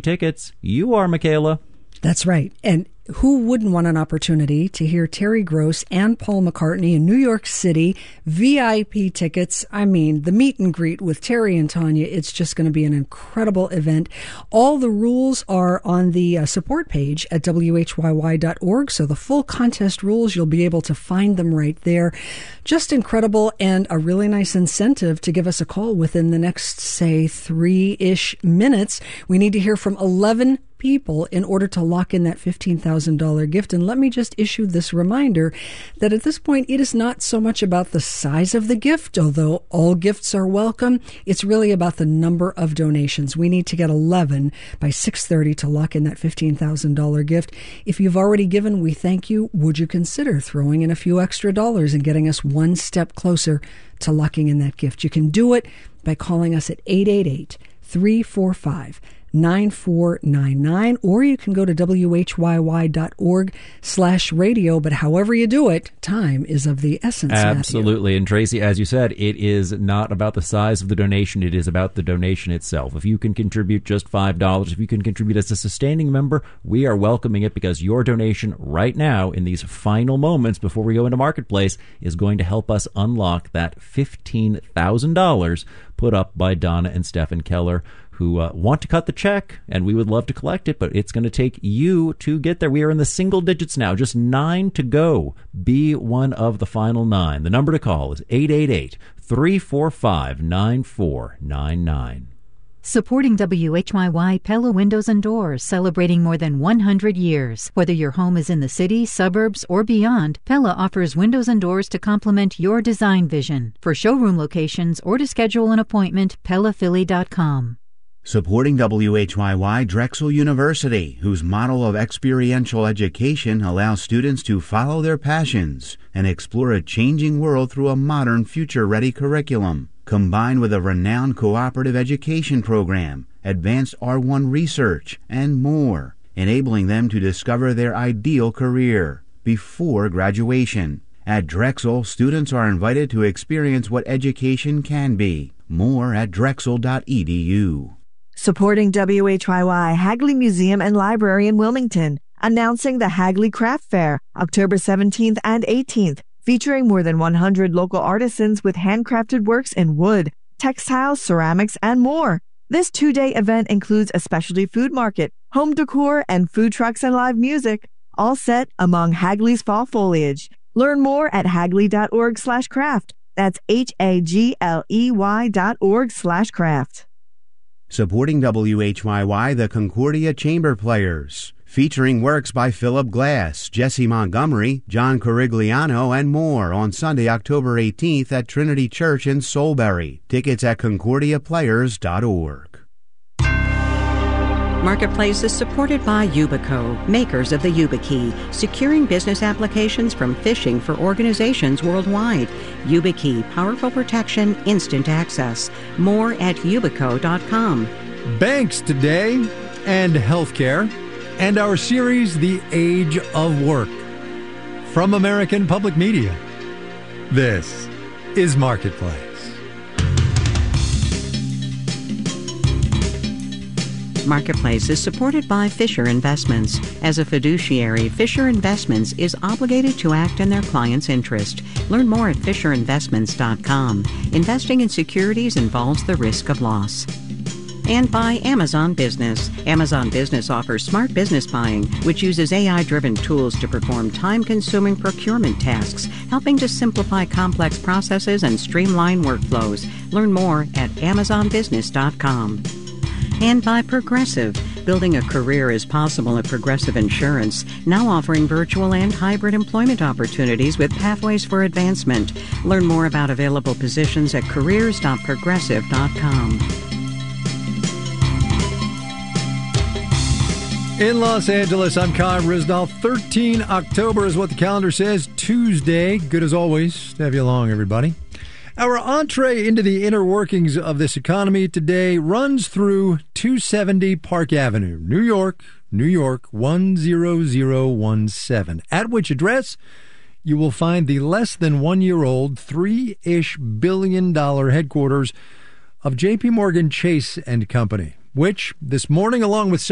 tickets. You are, Michaela. That's right. And who wouldn't want an opportunity to hear Terry Gross and Paul McCartney in New York City? VIP tickets. I mean, the meet and greet with Terry and Tanya. It's just going to be an incredible event. All the rules are on the support page at whyy.org. So the full contest rules, you'll be able to find them right there. Just incredible, and a really nice incentive to give us a call within the next, say, 3-ish minutes. We need to hear from 11 people in order to lock in that $15,000 gift. And let me just issue this reminder that at this point, it is not so much about the size of the gift, although all gifts are welcome. It's really about the number of donations. We need to get 11 by 6:30 to lock in that $15,000 gift. If you've already given, we thank you. Would you consider throwing in a few extra dollars and getting us one step closer to locking in that gift? You can do it by calling us at 888-345-9499, or you can go to whyy.org/radio. But however you do it, time is of the essence. Absolutely. Matthew. And Tracy, as you said, it is not about the size of the donation. It is about the donation itself. If you can contribute just $5, if you can contribute as a sustaining member, we are welcoming it, because your donation right now in these final moments before we go into Marketplace is going to help us unlock that $15,000 put up by Donna and Stephen Keller, who want to cut the check, and we would love to collect it, but it's going to take you to get there. We are in the single digits now, just 9 to go. Be one of the final 9. The number to call is 888-345-9499. Supporting WHYY Pella Windows and Doors, celebrating more than 100 years. Whether your home is in the city, suburbs, or beyond, Pella offers windows and doors to complement your design vision. For showroom locations or to schedule an appointment, PellaPhilly.com. Supporting WHYY Drexel University, whose model of experiential education allows students to follow their passions and explore a changing world through a modern, future-ready curriculum, combined with a renowned cooperative education program, advanced R1 research, and more, enabling them to discover their ideal career before graduation. At Drexel, students are invited to experience what education can be. More at drexel.edu. Supporting WHYY Hagley Museum and Library in Wilmington, announcing the Hagley Craft Fair, October 17th and 18th, featuring more than 100 local artisans with handcrafted works in wood, textiles, ceramics, and more. This 2-day event includes a specialty food market, home decor, and food trucks and live music, all set among Hagley's fall foliage. Learn more at hagley.org/craft. That's HAGLEY.org/craft. Supporting WHYY, the Concordia Chamber Players, featuring works by Philip Glass, Jesse Montgomery, John Corigliano, and more on Sunday, October 18th at Trinity Church in Solebury. Tickets at concordiaplayers.org. Marketplace is supported by Yubico, makers of the YubiKey, securing business applications from phishing for organizations worldwide. YubiKey, powerful protection, instant access. More at yubico.com. Banks today and healthcare, and our series, The Age of Work. From American Public Media, this is Marketplace. Marketplace is supported by Fisher Investments. As a fiduciary, Fisher Investments is obligated to act in their client's interest. Learn more at FisherInvestments.com. Investing in securities involves the risk of loss. And by Amazon Business. Amazon Business offers smart business buying, which uses AI-driven tools to perform time-consuming procurement tasks, helping to simplify complex processes and streamline workflows. Learn more at AmazonBusiness.com. And by Progressive. Building a career is possible at Progressive Insurance, now offering virtual and hybrid employment opportunities with pathways for advancement. Learn more about available positions at careers.progressive.com. In Los Angeles, I'm Kai Risdall. 13 October is what the calendar says. Tuesday. Good as always to have you along, everybody. Our entree into the inner workings of this economy today runs through 270 Park Avenue, New York, 10017, at which address you will find the less than 1 year old $3-ish billion headquarters of J.P. Morgan Chase and Company, which this morning, along with